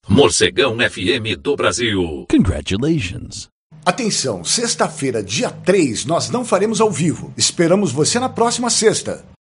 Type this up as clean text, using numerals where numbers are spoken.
Morcegão FM do Brasil. Congratulations. Atenção, sexta-feira, dia 3, nós não faremos ao vivo. Esperamos você na próxima sexta.